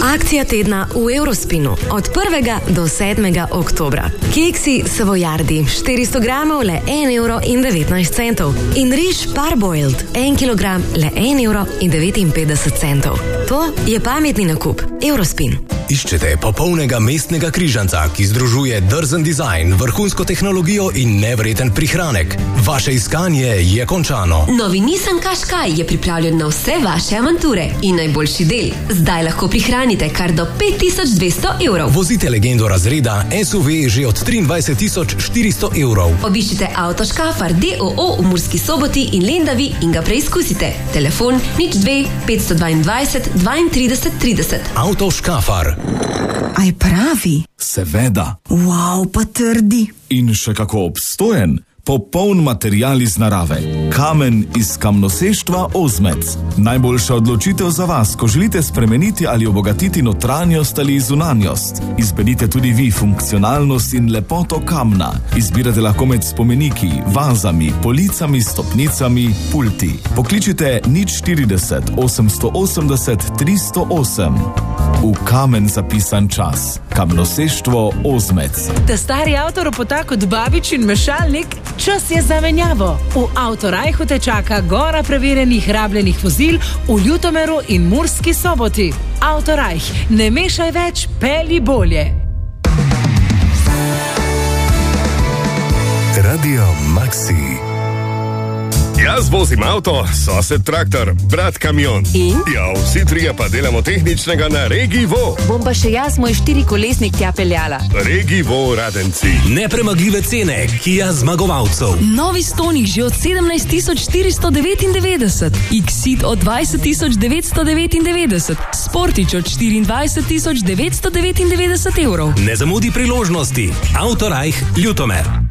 Akcija tedna v Eurospinu od 1. do 7. oktobra. Keksi Savoyardi 400 gramov le 1,19 €. In riž Parboiled 1 kilogram le 1,59 €. To je pametni nakup. Eurospin. Iščete popolnega mestnega križanca, ki združuje drzen dizajn, vrhunsko tehnologijo in nevreten prihranek. Vaše iskanje je končano. Novi Nissan Qashqai je pripravljen na vse vaše avanture. In najboljši del, zdaj lahko prihranite kar do 5200 €. Vozite legendo razreda SUV že od 23.400 €. Obiščite Avto Škafar d.o.o. v Murski Soboti in Lendavi in ga preizkusite. Telefon 02 522 32 30. Avto Škafar. Aj pravi? Seveda. Wow, pa trdi. In še kako obstojen. Popoln material iz narave. Kamen iz kamnoseštva Ozmec. Najboljša odločitev za vas, ko želite spremeniti ali obogatiti notranjost ali zunanjost. Izberite tudi vi funkcionalnost in lepoto kamna. Izbirate lahko med spomeniki, vazami, policami, stopnicami, pulti. Pokličite 040 880 308. V kamen zapisan čas. Kamnoseštvo Ozmec. Ta stari avtoropota kot babič in mešalnik? Čas je za menjavo. V Avtorajhu te čaka gora preverjenih rabljenih vozil v Ljutomeru in Murski Soboti. Avtorajh, ne mešaj več, pelji bolje. Radio Maxi. Jaz vozim avto, sosed traktor, brat kamion. In? Ja, vsi trije pa delamo tehničnega na Regivo. Bom pa še jaz moj 4-kolesnik tja peljala. Regivo Radenci. Nepremagljive cene Kia zmagovalcev. Novi Stonic že od 17.499, Exit od 20.999, Sportič od 24.999 €. Ne zamudi priložnosti. Avtorajh Ljutomer.